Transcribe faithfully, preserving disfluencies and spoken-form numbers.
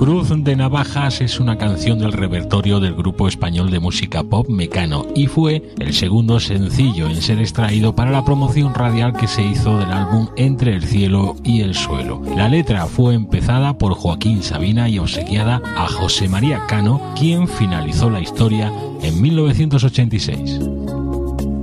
Cruz de Navajas es una canción del repertorio del grupo español de música pop Mecano y fue el segundo sencillo en ser extraído para la promoción radial que se hizo del álbum Entre el cielo y el suelo. La letra fue empezada por Joaquín Sabina y obsequiada a José María Cano, quien finalizó la historia en mil novecientos ochenta y seis.